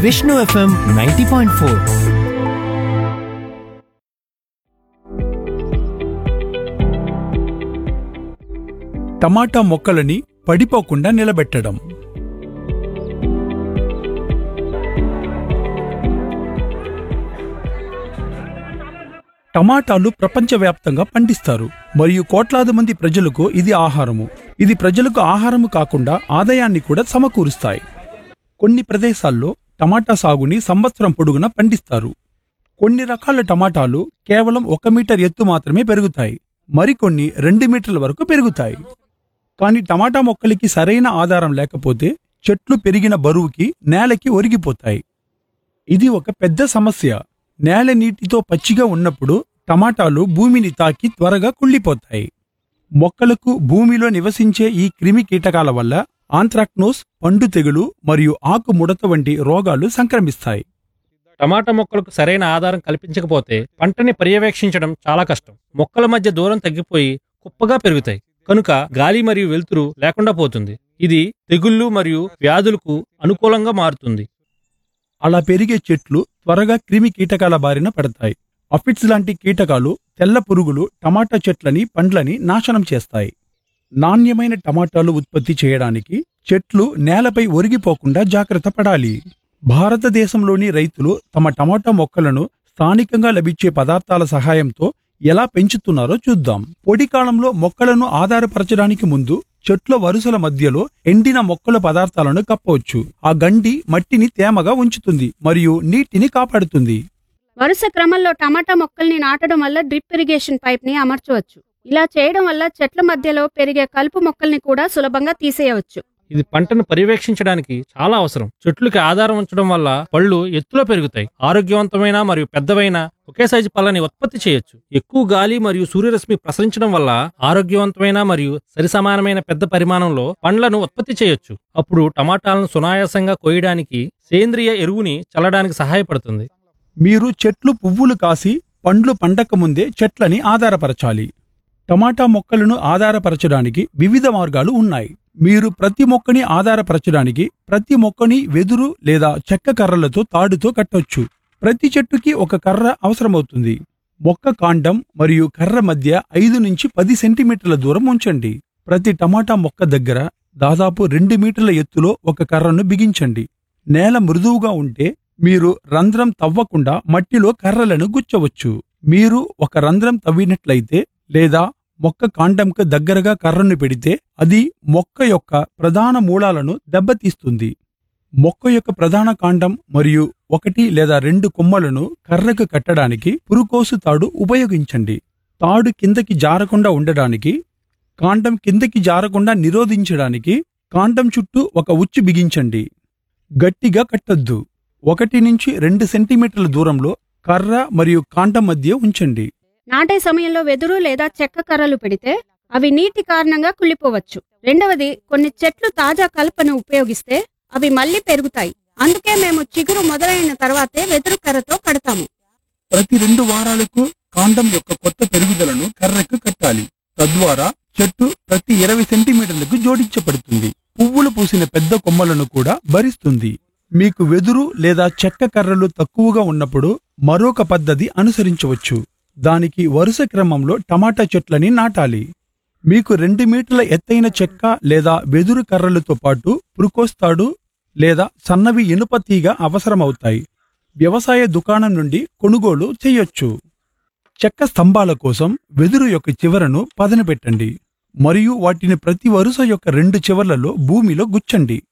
Vishnu FM 90.4. టమాటా మొక్కలని పడిపోకుండా నిలబెట్టడం. టమాటాలు ప్రపంచవ్యాప్తంగా పండిస్తారు మరియు కోట్లాది మంది ప్రజలకు ఇది ఆహారము. ఇది ప్రజలకు ఆహారము కాకుండా ఆదాయాన్ని కూడా సమకూరుస్తాయి. కొన్ని ప్రదేశాల్లో టమాటా సాగుని సంవత్సరం పొడుగునా పండిస్తారు. కొన్ని రకాల టమాటాలు కేవలం 1 మీటర్ ఎత్తు మాత్రమే పెరుగుతాయి, మరికొన్ని 2 మీటర్ల వరకు పెరుగుతాయి. కానీ టమాటా మొక్కలకి సరైన ఆధారం లేకపోతే చెట్లు పెరిగిన బరువుకి నేలకి ఒరిగిపోతాయి. ఇది ఒక పెద్ద సమస్య. నేల నీటితో పచ్చిగా ఉన్నప్పుడు టమాటాలు భూమిని తాకి త్వరగా కుళ్ళిపోతాయి. మొక్కలకు భూమిలో నివసించే ఈ క్రిమి కీటకాల వల్ల ఆంత్రాక్నోస్, పండు తెగులు మరియు ఆకు ముడత వంటి రోగాలు సంక్రమిస్తాయి. టమాటా మొక్కలకు సరైన ఆధారం కల్పించకపోతే పంటని పర్యవేక్షించడం చాలా కష్టం. మొక్కల మధ్య దూరం తగ్గిపోయి కుప్పగా పెరుగుతాయి, కనుక గాలి మరియు వెలుతురు లేకుండా పోతుంది. ఇది తెగుళ్ళు మరియు వ్యాధులకు అనుకూలంగా మారుతుంది. అలా పెరిగే చెట్లు త్వరగా క్రిమి కీటకాల బారిన పడతాయి. అఫిడ్స్ లాంటి కీటకాలు, తెల్ల పురుగులు టమాటా చెట్లని, పండ్లని నాశనం చేస్తాయి. నాణ్యమైన టమాటాలు ఉత్పత్తి చేయడానికి చెట్లు నేలపై ఒరిగిపోకుండా జాగ్రత్త పడాలి. భారతదేశంలోని రైతులు తమ టమాటా మొక్కలను స్థానికంగా లభించే పదార్థాల సహాయంతో ఎలా పెంచుతున్నారో చూద్దాం. పొడి కాలంలో మొక్కలను ఆధారపరచడానికి ముందు చెట్ల వరుసల మధ్యలో ఎండిన మొక్కల పదార్థాలను కప్పవచ్చు. ఆ గండి మట్టిని తేమగా ఉంచుతుంది మరియు నీటిని కాపాడుతుంది. వరుస క్రమంలో టమాటా మొక్కల్ని నాటడం వల్ల డ్రిప్ ఇరిగేషన్ పైప్ ని అమర్చవచ్చు. ఇలా చేయడం వల్ల చెట్ల మధ్యలో పెరిగే కలుపు మొక్కల్ని కూడా సులభంగా తీసేయవచ్చు. ఇది పంటను పర్యవేక్షించడానికి చాలా అవసరం. చెట్లకి ఆధారం ఉంచడం వల్ల పళ్ళు ఎత్తులో పెరుగుతాయి. ఆరోగ్యవంతమైన మరియు పెద్దవైన ఒకే సైజు పళ్ళని ఉత్పత్తి చేయొచ్చు. ఎక్కువ గాలి మరియు సూర్యరశ్మి ప్రసరించడం వల్ల ఆరోగ్యవంతమైన మరియు సరిసమానమైన పెద్ద పరిమాణంలో పండ్లను ఉత్పత్తి చేయొచ్చు. అప్పుడు టమాటాలను సునాయాసంగా కోయడానికి సేంద్రియ ఎరువుని చల్లడానికి సహాయపడుతుంది. మీరు చెట్లు పువ్వులు కాసి పండ్లు పండక ముందే చెట్లని ఆధారపరచాలి. టమాటా మొక్కలను ఆధారపరచడానికి వివిధ మార్గాలు ఉన్నాయి. మీరు ప్రతి మొక్కని ఆధారపరచడానికి ప్రతి మొక్కని వెదురు లేదా చెక్క కర్రలతో తాడుతో కట్టొచ్చు. ప్రతి చెట్టుకి ఒక కర్ర అవసరమవుతుంది. మొక్క కాండం మరియు కర్ర మధ్య 5 నుంచి 10 సెంటీమీటర్ల దూరం ఉంచండి. ప్రతి టమాటా మొక్క దగ్గర దాదాపు 2 మీటర్ల ఎత్తులో ఒక కర్రను బిగించండి. నేల మృదువుగా ఉంటే మీరు రంధ్రం తవ్వకుండా మట్టిలో కర్రలను గుచ్చవచ్చు. మీరు ఒక రంధ్రం తవ్వినట్లయితే లేదా మొక్క కాండంకు దగ్గరగా కర్రను పెడితే అది మొక్క యొక్క ప్రధాన మూలాలను దెబ్బతీస్తుంది. మొక్క యొక్క ప్రధాన కాండం మరియు 1 లేదా 2 కొమ్మలను కర్రకు కట్టడానికి పురుకోసు తాడు ఉపయోగించండి. తాడు కిందకి జారకుండా ఉండడానికి, కాండం కిందకి జారకుండా నిరోధించడానికి కాండం చుట్టూ ఒక ఉచ్చు బిగించండి. గట్టిగా కట్టొద్దు. 1 నుంచి 2 సెంటీమీటర్ల దూరంలో కర్ర మరియు కాండం మధ్య ఉంచండి. నాటే సమయంలో వెదురు లేదా చెక్క కర్రలు పెడితే అవి నీటి కారణంగా కుళ్ళిపోవచ్చు. రెండవది, కొన్ని చెట్లు తాజా కలపను ఉపయోగిస్తే అవి మళ్లీ పెరుగుతాయి. అందుకే మేము చిగురు మొదలైన తర్వాతే వెదురు కర్రతో కడతాము. ప్రతి 2 వారాలకు కాండం యొక్క కొత్త పెరుగుదలను కర్రకు కట్టాలి. తద్వారా చెట్టు ప్రతి 20 సెంటీమీటర్లకు జోడించబడుతుంది. పువ్వులు పూసిన పెద్ద కొమ్మలను కూడా భరిస్తుంది. మీకు వెదురు లేదా చెక్క కర్రలు తక్కువగా ఉన్నప్పుడు మరొక పద్ధతి అనుసరించవచ్చు. దానికి వరుస క్రమంలో టమాటా చెట్లని నాటాలి. మీకు 2 మీటర్ల ఎత్తైన చెక్క లేదా వెదురు కర్రలతో పాటు పురుకోస్తాడు లేదా సన్నవి ఇనుప తీగ అవసరమవుతాయి. వ్యవసాయ దుకాణం నుండి కొనుగోలు చేయొచ్చు. చెక్క స్తంభాల కోసం వెదురు యొక్క చివరను పదనపెట్టండి మరియు వాటిని ప్రతి వరుస యొక్క 2 చివర్లలో భూమిలో గుచ్చండి.